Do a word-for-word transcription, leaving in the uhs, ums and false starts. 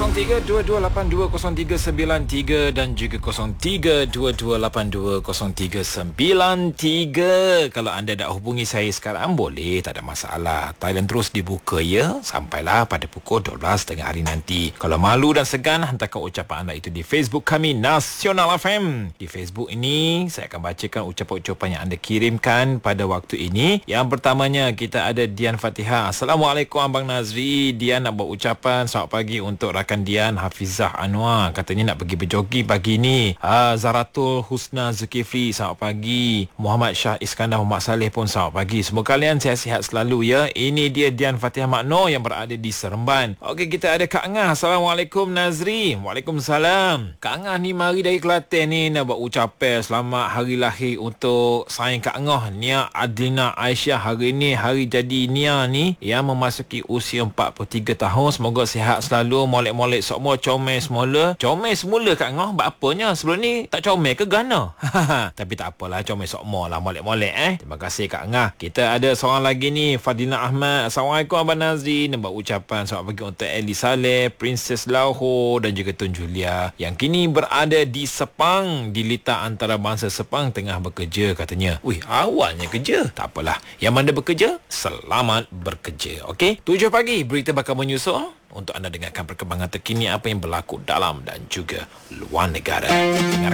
kosong tiga dua dua lapan dua kosong tiga sembilan tiga dan juga kosong tiga dua dua lapan dua kosong tiga sembilan tiga. Kalau anda nak hubungi saya sekarang boleh, tak ada masalah. Thailand terus dibuka ya sampailah pada pukul dua belas tengah hari nanti. Kalau malu dan segan, hantarkan ucapan anda itu di Facebook kami Nasional F M. Di Facebook ini saya akan bacakan ucapan-ucapan yang anda kirimkan pada waktu ini. Yang pertamanya kita ada Dian Fatihah. Assalamualaikum Abang Nazri. Dian nak buat ucapan selamat pagi untuk rakan Dian Hafizah Anwar, katanya nak pergi berjogging pagi ni. ha, Zaratul Husna Zulkifli selamat pagi. Muhammad Shah Iskandar Muhammad Saleh pun selamat pagi. Semoga kalian sihat-sihat selalu ya. Ini dia Dian Fatihah Makno yang berada di Seremban. Okey, kita ada Kak Ngah. Assalamualaikum Nazri. Waalaikumsalam. Kak Ngah ni mari dari Kelantan ni nak buat ucapan selamat hari lahir untuk sayang Kak Ngah Nia Adlina Aisyah. Hari ni hari jadi Nia ni yang memasuki usia empat puluh tiga tahun. Semoga sihat selalu, molek-molek semua, comel semula. Comel semula Kak Ngah, buat apanya? Sebelum ni tak comel ke gana? Tapi tak apalah, comel semua lah, molek-molek eh. Terima kasih Kak Ngah. Kita ada seorang lagi ni, Fadina Ahmad. Assalamualaikum Abang Nazri. Nak buat ucapan selamat pagi untuk Eli Saleh, Princess Lauho dan juga Tun Julia yang kini berada di Sepang, di litar antarabangsa Sepang tengah bekerja katanya. Wih, awalnya kerja. Tak apalah. Yang mana bekerja, selamat bekerja. Okey, tujuh pagi berita bakal menyusul untuk anda dengarkan perkembangan terkini apa yang berlaku dalam dan juga luar negara. Dengar